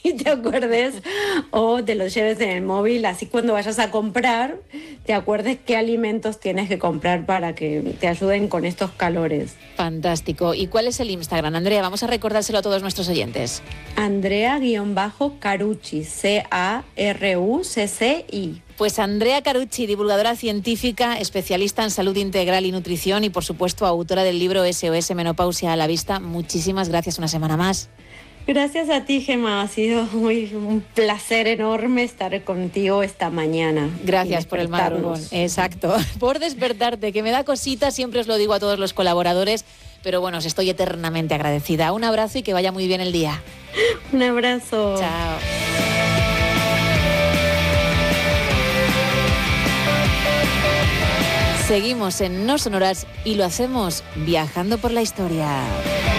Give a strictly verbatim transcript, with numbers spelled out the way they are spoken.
y te acuerdes, o te los lleves en el móvil, así cuando vayas a comprar, te acuerdes qué alimentos tienes que comprar para que te ayuden con estos calores. Fantástico. ¿Y cuál es el Instagram, Andrea? Vamos a recordárselo a todos nuestros oyentes. Andrea-Carucci, C A R U C C I. Pues Andrea Carucci, divulgadora científica, especialista en salud integral y nutrición y, por supuesto, autora del libro S O S Menopausia a la Vista. Muchísimas gracias una semana más. Gracias a ti, Gemma. Ha sido muy, un placer enorme estar contigo esta mañana. Gracias por el madrugón. Exacto. Por despertarte, que me da cositas, siempre os lo digo a todos los colaboradores, pero bueno, os estoy eternamente agradecida. Un abrazo y que vaya muy bien el día. Un abrazo. Chao. Seguimos en No Sonoras y lo hacemos viajando por la historia.